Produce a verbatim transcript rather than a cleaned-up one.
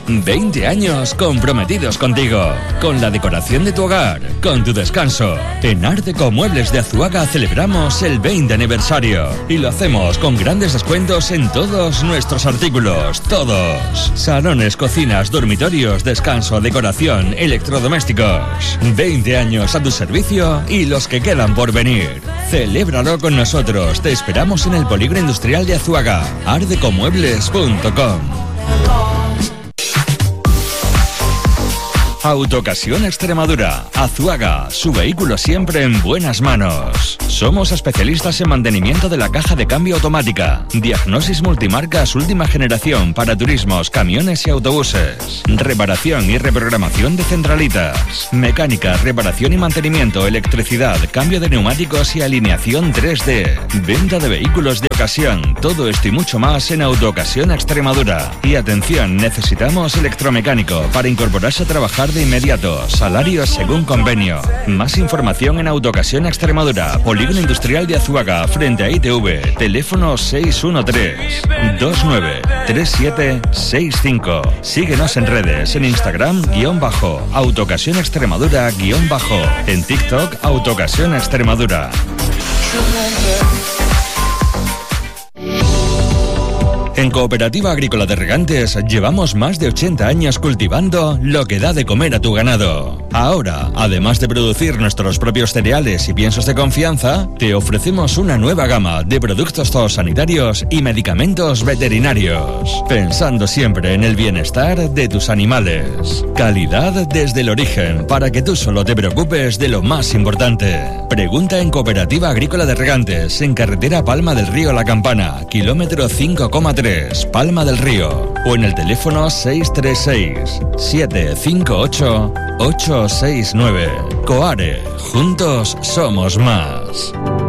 veinte años comprometidos contigo, con la decoración de tu hogar, con tu descanso. En Art Deco Muebles de Azuaga celebramos el veinte aniversario y lo hacemos con grandes descuentos en todos nuestros artículos, todos. Salones, cocinas, dormitorios, descanso, decoración, electrodomésticos. veinte años a tu servicio y los que quedan por venir. Celébralo con nosotros. Te esperamos en el Polígono Industrial de Azuaga. art deco muebles punto com. Autocasión Extremadura, Azuaga, su vehículo siempre en buenas manos. Somos especialistas en mantenimiento de la caja de cambio automática, diagnosis multimarcas última generación para turismos, camiones y autobuses, reparación y reprogramación de centralitas, mecánica, reparación y mantenimiento, electricidad, cambio de neumáticos y alineación tres D, venta de vehículos de ocasión, todo esto y mucho más en Autocasión Extremadura. Y atención, necesitamos electromecánico para incorporarse a trabajar de inmediato, salarios según convenio. Más información en Autocasión Extremadura, Polígono Industrial de Azuaga, frente a I T V, teléfono seis uno tres, dos nueve, tres siete seis cinco. Síguenos en redes, en Instagram, guión bajo, Autocasión Extremadura, guión bajo, en TikTok, Autocasión Extremadura. En Cooperativa Agrícola de Regantes llevamos más de ochenta años cultivando lo que da de comer a tu ganado. Ahora, además de producir nuestros propios cereales y piensos de confianza, te ofrecemos una nueva gama de productos zoosanitarios y medicamentos veterinarios, pensando siempre en el bienestar de tus animales. Calidad desde el origen, para que tú solo te preocupes de lo más importante. Pregunta en Cooperativa Agrícola de Regantes, en carretera Palma del Río La Campana, kilómetro cinco coma tres, Palma del Río, o en el teléfono seis tres seis, siete cinco ocho, ocho seis nueve. Coare, juntos somos más.